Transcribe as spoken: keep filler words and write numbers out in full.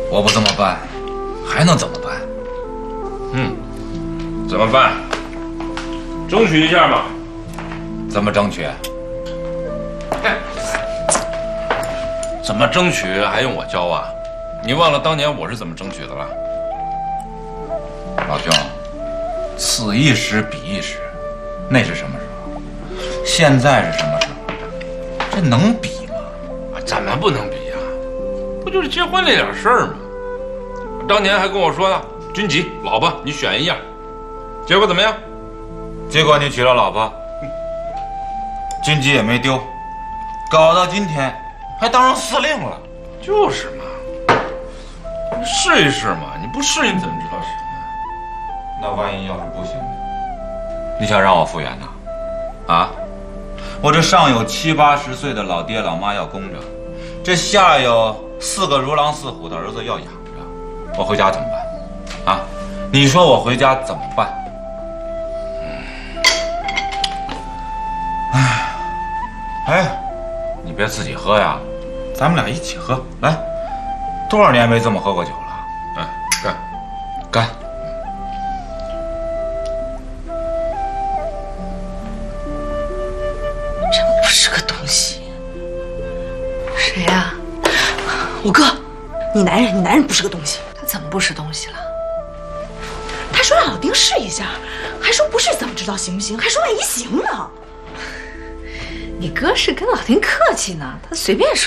我不这么办，还能怎么办？ 嗯，怎么办？争取一下嘛。 怎么争取？ 怎么争取还用我教啊？你忘了当年我是怎么争取的了？ 老兄，此一时彼一时，那是什么时候？现在是什么时候？这能比吗？ 啊，怎么不能比呀？不就是结婚那点事儿吗？当年还跟我说呢，军级老婆你选一样，结果怎么样？ 结果你娶了老婆，军级也没丢，搞到今天还当上司令了。 就是嘛，你试一试嘛，你不试你怎么知道是什么？ 那万一要是不行呢？你想让我复原呢？啊，我这上有七八十岁的老爹老妈要供着，这下有四个如狼似虎的儿子要养着，我回家怎么办？啊，你说我回家怎么办？哎，哎，你别自己喝呀，咱们俩一起喝。来，多少年没这么喝过酒了？ 哎，干， 干！ 真不是个东西。 谁呀？ 我哥，你男人，你男人不是个东西。 他怎么不是东西了？ 他说让老丁试一下，还说不试怎么知道行不行？还说万一行呢？ 你哥是跟老丁客气呢，他随便说。